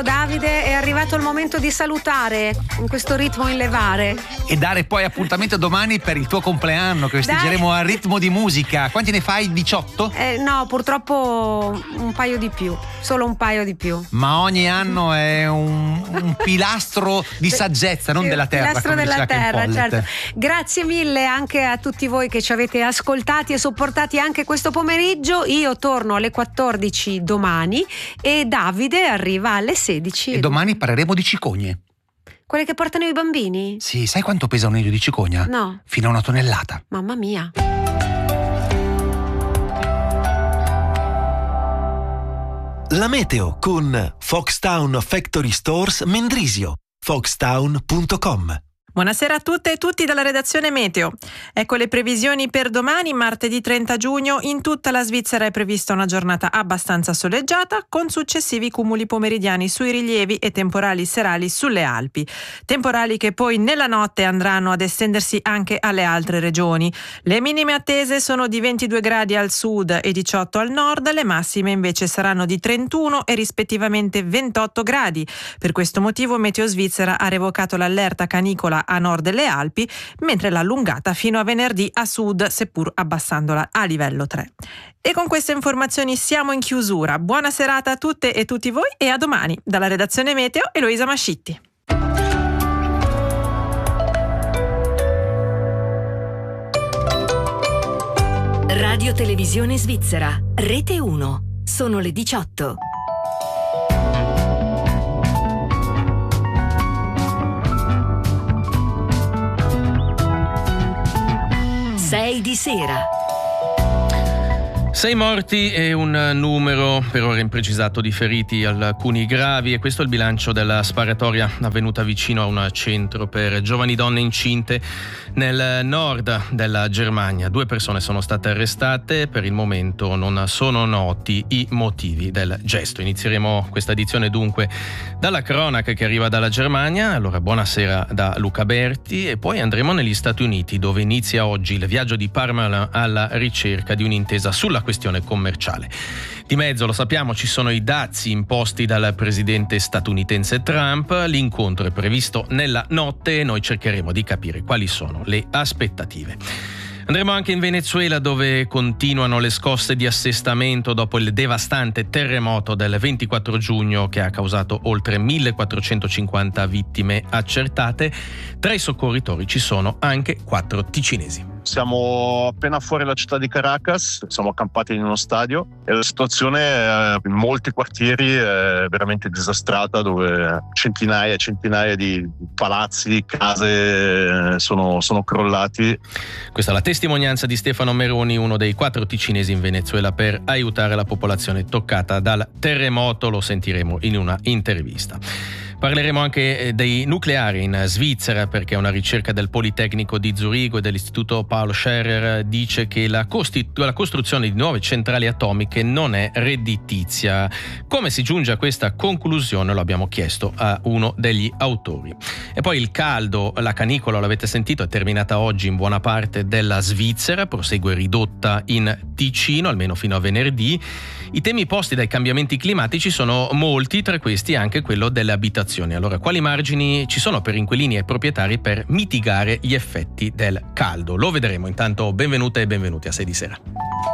Davide, è arrivato il momento di salutare in questo ritmo in levare. E dare poi appuntamento domani per il tuo compleanno, che festeggeremo a ritmo di musica. Quanti ne fai? 18? No, purtroppo un paio di più, solo un paio di più. Ma ogni anno è un pilastro di saggezza, non della terra. Pilastro della terra, certo. Grazie mille anche a tutti voi che ci avete ascoltati e sopportati anche questo pomeriggio. Io torno alle 14 domani e Davide arriva alle 16. E domani parleremo di cicogne. Quelle che portano i bambini? Sì, sai quanto pesa un nido di cicogna? No. Fino a 1 tonnellata. Mamma mia. La meteo con Foxtown Factory Stores Mendrisio. foxtown.com. Buonasera a tutte e tutti dalla redazione Meteo. Ecco le previsioni per domani, martedì 30 giugno. In tutta la Svizzera è prevista una giornata abbastanza soleggiata, con successivi cumuli pomeridiani sui rilievi e temporali serali sulle Alpi. Temporali che poi nella notte andranno ad estendersi anche alle altre regioni. Le minime attese sono di 22 gradi al sud e 18 al nord, le massime invece saranno di 31 e rispettivamente 28 gradi. Per questo motivo Meteo Svizzera ha revocato l'allerta canicola a nord delle Alpi, mentre l'ha allungata fino a venerdì a sud, seppur abbassandola a livello 3. E con queste informazioni siamo in chiusura. Buona serata a tutte e tutti voi e a domani. Dalla redazione Meteo, Eloisa Mascitti. Radio Televisione Svizzera, Rete 1. Sono le 18. Sei di sera. 6 morti e un numero per ora imprecisato di feriti, alcuni gravi, e questo è il bilancio della sparatoria avvenuta vicino a un centro per giovani donne incinte nel nord della Germania. 2 persone sono state arrestate, per il momento non sono noti i motivi del gesto. Inizieremo questa edizione dunque dalla cronaca che arriva dalla Germania. Allora buonasera da Luca Berti e poi andremo negli Stati Uniti, dove inizia oggi il viaggio di Parmalat alla ricerca di un'intesa sulla questione commerciale. Di mezzo, lo sappiamo, ci sono i dazi imposti dal presidente statunitense Trump. L'incontro è previsto nella notte e noi cercheremo di capire quali sono le aspettative. Andremo anche in Venezuela, dove continuano le scosse di assestamento dopo il devastante terremoto del 24 giugno che ha causato oltre 1450 vittime accertate. Tra i soccorritori ci sono anche 4 ticinesi. Siamo appena fuori la città di Caracas, siamo accampati in uno stadio e la situazione in molti quartieri è veramente disastrata, dove centinaia e centinaia di palazzi, case sono crollati. Questa è la testimonianza di Stefano Meroni, uno dei 4 ticinesi in Venezuela per aiutare la popolazione toccata dal terremoto. Lo sentiremo in una intervista. Parleremo anche dei nucleari in Svizzera, perché una ricerca del Politecnico di Zurigo e dell'Istituto Paolo Scherrer dice che la costruzione di nuove centrali atomiche non è redditizia. Come si giunge a questa conclusione lo abbiamo chiesto a uno degli autori. E poi il caldo, la canicola, l'avete sentito, è terminata oggi in buona parte della Svizzera, prosegue ridotta in Ticino, almeno fino a venerdì. I temi posti dai cambiamenti climatici sono molti, tra questi anche quello delle abitazioni. Allora, quali margini ci sono per inquilini e proprietari per mitigare gli effetti del caldo? Lo vedremo. Intanto benvenute e benvenuti a 6 di sera.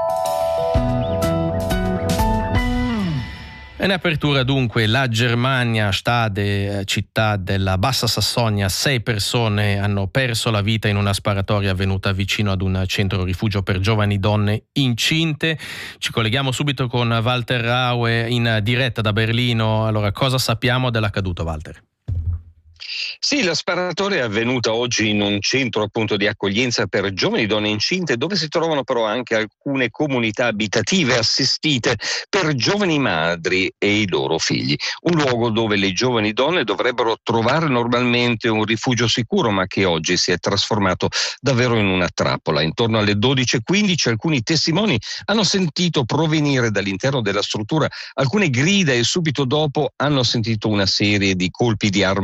In apertura dunque la Germania, Stade, città della Bassa Sassonia. 6 persone hanno perso la vita in una sparatoria avvenuta vicino ad un centro rifugio per giovani donne incinte. Ci colleghiamo subito con Walter Raue in diretta da Berlino. Allora, cosa sappiamo dell'accaduto, Walter? Sì, la sparatoria è avvenuta oggi in un centro appunto di accoglienza per giovani donne incinte, dove si trovano però anche alcune comunità abitative assistite per giovani madri e i loro figli. Un luogo dove le giovani donne dovrebbero trovare normalmente un rifugio sicuro, ma che oggi si è trasformato davvero in una trappola. Intorno alle 12:15 alcuni testimoni hanno sentito provenire dall'interno della struttura alcune grida e subito dopo hanno sentito una serie di colpi di arma da fuoco.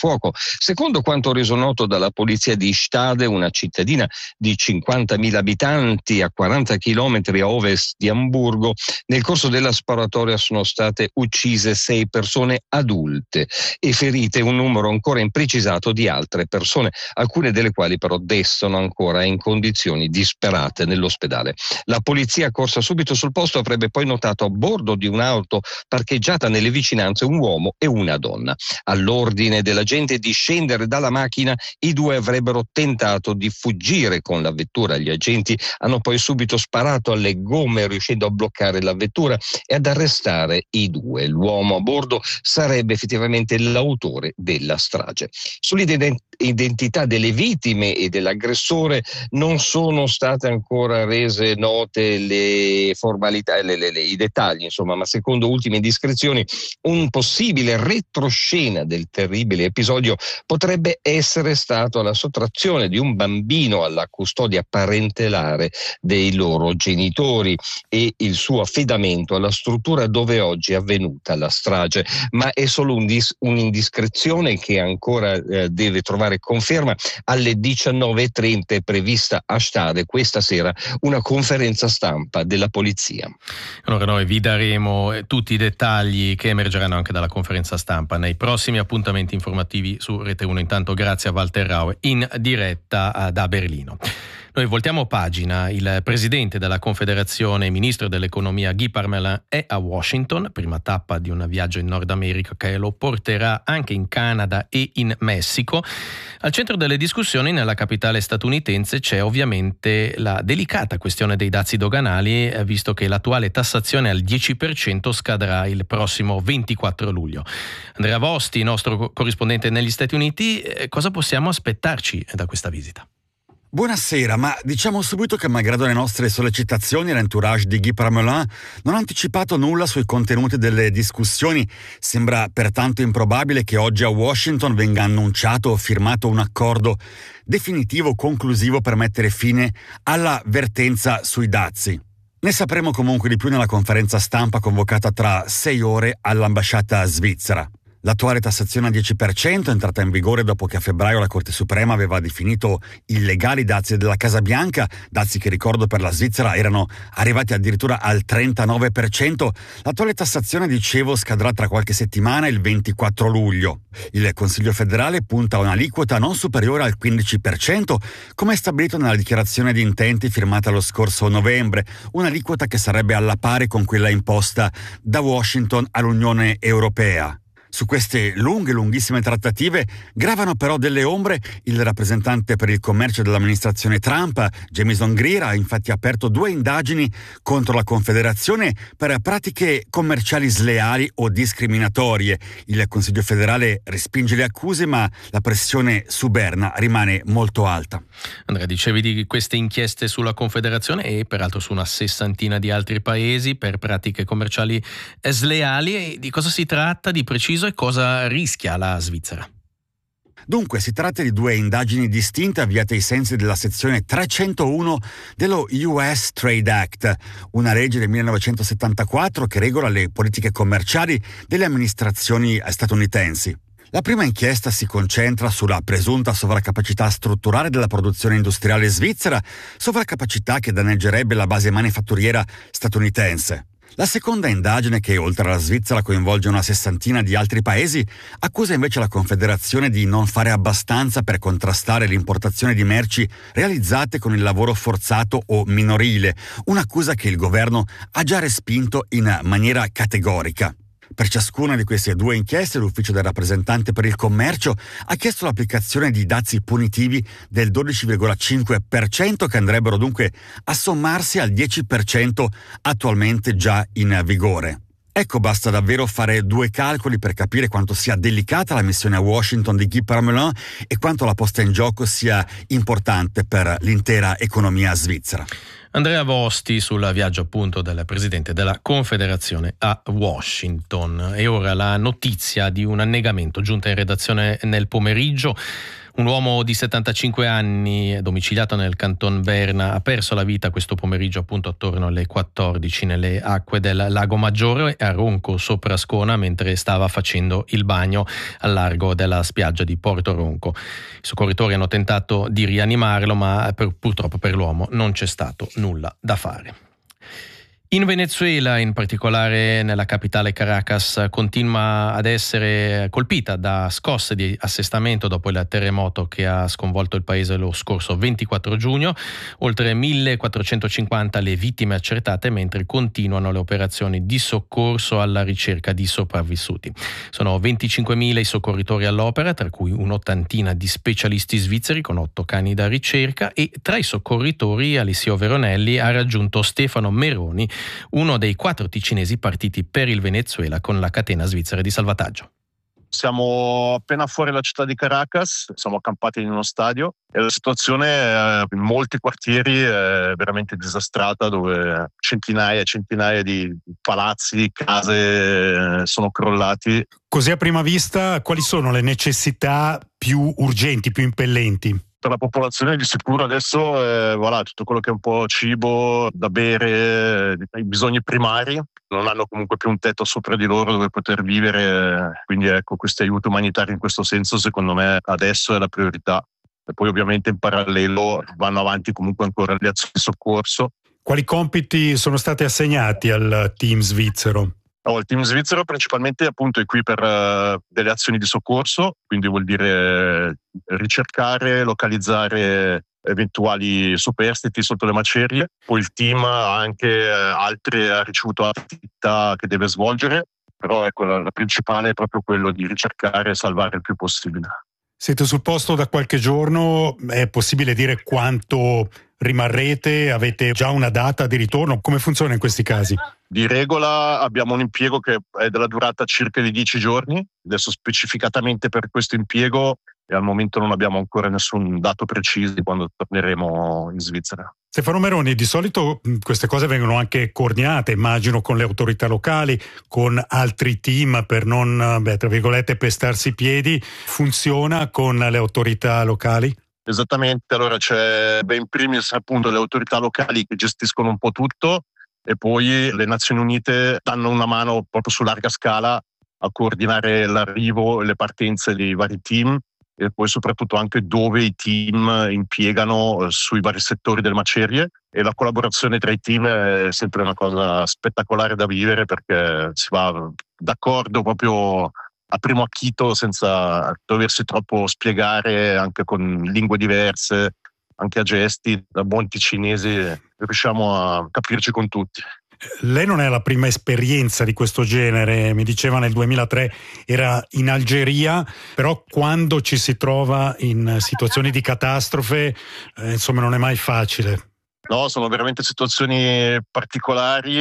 fuoco. Secondo quanto reso noto dalla polizia di Stade, una cittadina di 50.000 abitanti a 40 km a ovest di Amburgo, nel corso della sparatoria sono state uccise 6 persone adulte e ferite un numero ancora imprecisato di altre persone, alcune delle quali però destano ancora in condizioni disperate nell'ospedale. La polizia, corsa subito sul posto, avrebbe poi notato a bordo di un'auto parcheggiata nelle vicinanze un uomo e una donna. All'ordine della gente di scendere dalla macchina, i due avrebbero tentato di fuggire con la vettura. Gli agenti hanno poi subito sparato alle gomme, riuscendo a bloccare la vettura e ad arrestare i due. L'uomo a bordo sarebbe effettivamente l'autore della strage. Sull'identità delle vittime e dell'aggressore non sono state ancora rese note le formalità, i dettagli, insomma, ma secondo ultime indiscrezioni un possibile retroscena del terribile episodio potrebbe essere stato la sottrazione di un bambino alla custodia parentelare dei loro genitori e il suo affidamento alla struttura dove oggi è avvenuta la strage, ma è solo un'indiscrezione che ancora deve trovare conferma. Alle 19:30 è prevista a Stade questa sera una conferenza stampa della polizia. Allora noi vi daremo tutti i dettagli che emergeranno anche dalla conferenza stampa nei prossimi appuntamenti informativi su Rete 1. Intanto grazie a Walter Rau in diretta da Berlino. Noi voltiamo pagina. Il presidente della Confederazione, ministro dell'economia Guy Parmelin è a Washington, prima tappa di un viaggio in Nord America che lo porterà anche in Canada e in Messico. Al centro delle discussioni nella capitale statunitense c'è ovviamente la delicata questione dei dazi doganali, visto che l'attuale tassazione al 10% scadrà il prossimo 24 luglio. Andrea Vosti, nostro corrispondente negli Stati Uniti, cosa possiamo aspettarci da questa visita? Buonasera, ma diciamo subito che malgrado le nostre sollecitazioni l'entourage di Guy Parmelin non ha anticipato nulla sui contenuti delle discussioni. Sembra pertanto improbabile che oggi a Washington venga annunciato o firmato un accordo definitivo, conclusivo per mettere fine alla vertenza sui dazi. Ne sapremo comunque di più nella conferenza stampa convocata tra 6 ore all'ambasciata svizzera. L'attuale tassazione al 10% è entrata in vigore dopo che a febbraio la Corte Suprema aveva definito illegali i dazi della Casa Bianca, dazi che, ricordo, per la Svizzera erano arrivati addirittura al 39%. L'attuale tassazione, dicevo, scadrà tra qualche settimana, il 24 luglio. Il Consiglio federale punta a un'aliquota non superiore al 15%, come è stabilito nella dichiarazione di intenti firmata lo scorso novembre, un'aliquota che sarebbe alla pari con quella imposta da Washington all'Unione Europea. Su queste lunghissime trattative gravano però delle ombre. Il rappresentante per il commercio dell'amministrazione Trump, Jamieson Greer, ha infatti aperto 2 indagini contro la Confederazione per pratiche commerciali sleali o discriminatorie. Il Consiglio federale respinge le accuse, ma la pressione su Berna rimane molto alta. Andrea, dicevi di queste inchieste sulla Confederazione e peraltro su una 60 di altri paesi per pratiche commerciali sleali. E di cosa si tratta di preciso e cosa rischia la Svizzera? Dunque, si tratta di 2 indagini distinte avviate ai sensi della sezione 301 dello US Trade Act, una legge del 1974 che regola le politiche commerciali delle amministrazioni statunitensi. La prima inchiesta si concentra sulla presunta sovraccapacità strutturale della produzione industriale svizzera, sovraccapacità che danneggerebbe la base manifatturiera statunitense. La seconda indagine, che oltre alla Svizzera coinvolge una 60 di altri paesi, accusa invece la Confederazione di non fare abbastanza per contrastare l'importazione di merci realizzate con il lavoro forzato o minorile, un'accusa che il governo ha già respinto in maniera categorica. Per ciascuna di queste 2 inchieste l'ufficio del rappresentante per il commercio ha chiesto l'applicazione di dazi punitivi del 12,5% che andrebbero dunque a sommarsi al 10% attualmente già in vigore. Ecco, basta davvero fare 2 calcoli per capire quanto sia delicata la missione a Washington di Guy Parmelin e quanto la posta in gioco sia importante per l'intera economia svizzera. Andrea Vosti sul viaggio appunto del presidente della Confederazione a Washington. E ora la notizia di un annegamento giunta in redazione nel pomeriggio. Un uomo di 75 anni domiciliato nel Canton Berna ha perso la vita questo pomeriggio appunto attorno alle 14 nelle acque del Lago Maggiore a Ronco sopra Ascona mentre stava facendo il bagno al largo della spiaggia di Porto Ronco. I soccorritori hanno tentato di rianimarlo ma purtroppo per l'uomo non c'è stato nulla da fare. In Venezuela, in particolare nella capitale Caracas, continua ad essere colpita da scosse di assestamento dopo il terremoto che ha sconvolto il paese lo scorso 24 giugno. Oltre 1450 le vittime accertate, mentre continuano le operazioni di soccorso alla ricerca di sopravvissuti. Sono 25.000 i soccorritori all'opera, tra cui un'ottantina di specialisti svizzeri con 8 cani da ricerca, e tra i soccorritori Alessio Veronelli ha raggiunto Stefano Meroni, uno dei 4 ticinesi partiti per il Venezuela con la catena svizzera di salvataggio. Siamo appena fuori la città di Caracas, siamo accampati in uno stadio e la situazione in molti quartieri è veramente disastrata, dove centinaia e centinaia di palazzi, case sono crollati. Così a prima vista, quali sono le necessità più urgenti, più impellenti? Per la popolazione di sicuro adesso tutto quello che è un po' cibo da bere, i bisogni primari, non hanno comunque più un tetto sopra di loro dove poter vivere, quindi ecco, questi aiuti umanitari in questo senso secondo me adesso è la priorità. E poi ovviamente in parallelo vanno avanti comunque ancora le azioni di soccorso. Quali compiti sono stati assegnati al team svizzero? Il team svizzero principalmente appunto è qui per delle azioni di soccorso, quindi vuol dire ricercare, localizzare eventuali superstiti sotto le macerie. Poi il team ha ricevuto altre attività che deve svolgere, però ecco, la principale è proprio quello di ricercare e salvare il più possibile. Siete sul posto da qualche giorno, è possibile dire quanto rimarrete? Avete già una data di ritorno? Come funziona in questi casi? Di regola abbiamo un impiego che è della durata circa di 10 giorni, adesso specificatamente per questo impiego e al momento non abbiamo ancora nessun dato preciso di quando torneremo in Svizzera. Stefano Meroni, di solito queste cose vengono anche coordinate, immagino, con le autorità locali, con altri team per non, tra virgolette, pestarsi i piedi. Funziona con le autorità locali? Esattamente, allora c'è in primis appunto le autorità locali che gestiscono un po' tutto e poi le Nazioni Unite danno una mano proprio su larga scala a coordinare l'arrivo e le partenze dei vari team e poi soprattutto anche dove i team impiegano sui vari settori delle macerie, e la collaborazione tra i team è sempre una cosa spettacolare da vivere perché si va d'accordo proprio a primo acchito senza doversi troppo spiegare, anche con lingue diverse, anche a gesti. Da buoni ticinesi riusciamo a capirci con tutti. Lei non è la prima esperienza di questo genere, mi diceva nel 2003 era in Algeria, però quando ci si trova in situazioni di catastrofe, insomma non è mai facile. No, sono veramente situazioni particolari,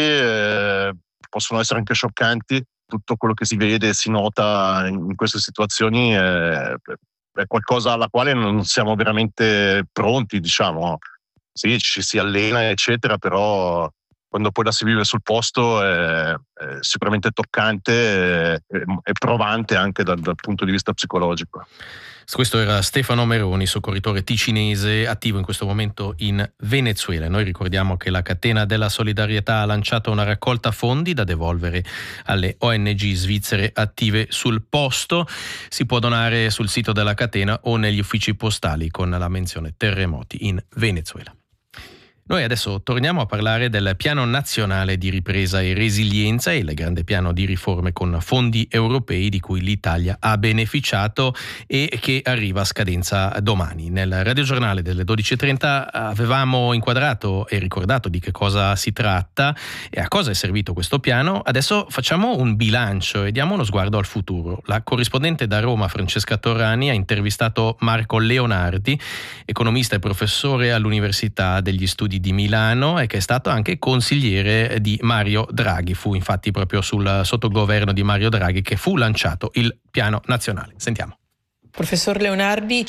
possono essere anche scioccanti. Tutto quello che si vede e si nota in queste situazioni è qualcosa alla quale non siamo veramente pronti, diciamo. Sì, ci si allena, eccetera, però quando poi la si vive sul posto è sicuramente toccante e provante anche dal punto di vista psicologico. Questo era Stefano Meroni, soccorritore ticinese attivo in questo momento in Venezuela. Noi ricordiamo che la catena della solidarietà ha lanciato una raccolta fondi da devolvere alle ONG svizzere attive sul posto. Si può donare sul sito della catena o negli uffici postali con la menzione terremoti in Venezuela. Noi adesso torniamo a parlare del Piano Nazionale di Ripresa e Resilienza, il grande piano di riforme con fondi europei di cui l'Italia ha beneficiato e che arriva a scadenza domani. Nel radiogiornale delle 12.30 avevamo inquadrato e ricordato di che cosa si tratta e a cosa è servito questo piano. Adesso facciamo un bilancio e diamo uno sguardo al futuro. La corrispondente da Roma, Francesca Torrani, ha intervistato Marco Leonardi, economista e professore all'Università degli Studi di Milano e che è stato anche consigliere di Mario Draghi. Fu infatti proprio sotto il governo di Mario Draghi che fu lanciato il piano nazionale. Sentiamo. Professor Leonardi,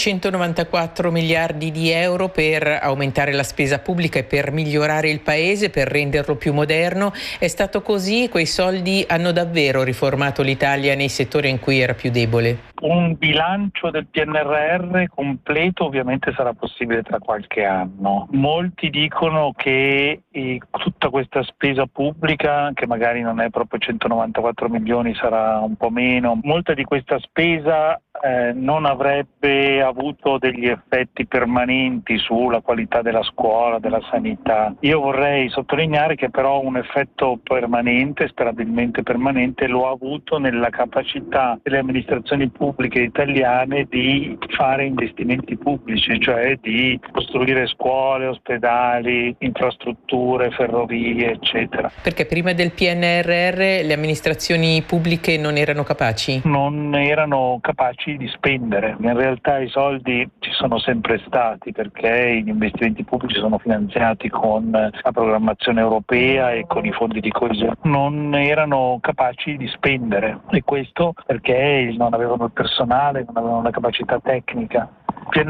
194 miliardi di euro per aumentare la spesa pubblica e per migliorare il paese, per renderlo più moderno. È stato così? Quei soldi hanno davvero riformato l'Italia nei settori in cui era più debole? Un bilancio del PNRR completo ovviamente sarà possibile tra qualche anno. Molti dicono che tutta questa spesa pubblica, che magari non è proprio 194 milioni, sarà un po' meno, molta di questa spesa non avrebbe avuto degli effetti permanenti sulla qualità della scuola, della sanità. Io vorrei sottolineare che però un effetto permanente, sperabilmente permanente, lo ha avuto nella capacità delle amministrazioni pubbliche italiane di fare investimenti pubblici, cioè di costruire scuole, ospedali, infrastrutture, ferrovie, eccetera. Perché prima del PNRR le amministrazioni pubbliche non erano capaci? Non erano capaci di spendere. In realtà i soldi ci sono sempre stati, perché gli investimenti pubblici sono finanziati con la programmazione europea e con i fondi di coesione. Non erano capaci di spendere, e questo perché non avevano il personale, non avevano la capacità tecnica. Il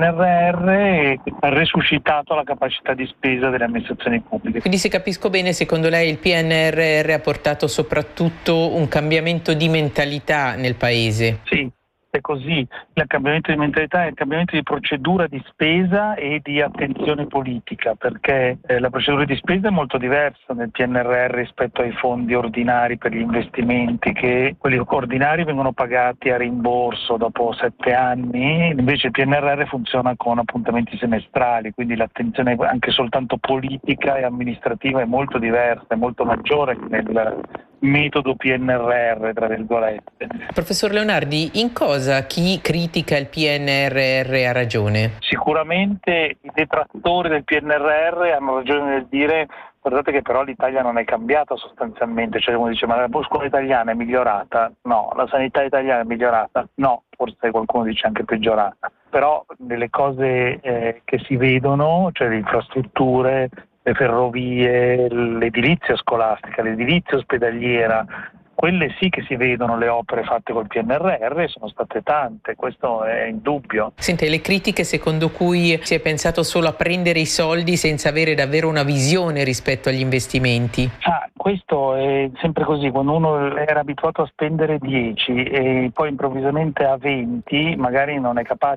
PNRR ha resuscitato la capacità di spesa delle amministrazioni pubbliche. Quindi, se capisco bene, secondo lei il PNRR ha portato soprattutto un cambiamento di mentalità nel paese? Sì. È così, il cambiamento di mentalità è il cambiamento di procedura di spesa e di attenzione politica, perché la procedura di spesa è molto diversa nel PNRR rispetto ai fondi ordinari per gli investimenti, che quelli ordinari vengono pagati a rimborso dopo 7 anni, invece il PNRR funziona con appuntamenti semestrali, quindi l'attenzione anche soltanto politica e amministrativa è molto diversa, è molto maggiore nel metodo PNRR, tra virgolette. Professor Leonardi, in cosa chi critica il PNRR ha ragione? Sicuramente i detrattori del PNRR hanno ragione nel dire: guardate che però l'Italia non è cambiata sostanzialmente, cioè uno dice: ma la scuola italiana è migliorata? No. La sanità italiana è migliorata? No. Forse qualcuno dice anche peggiorata. Però nelle cose che si vedono, cioè le infrastrutture, le ferrovie, l'edilizia scolastica, l'edilizia ospedaliera, quelle sì che si vedono, le opere fatte col PNRR sono state tante, questo è indubbio. Sente, le critiche secondo cui si è pensato solo a prendere i soldi senza avere davvero una visione rispetto agli investimenti? Questo è sempre così, quando uno era abituato a spendere 10 e poi improvvisamente ha 20, magari non è capace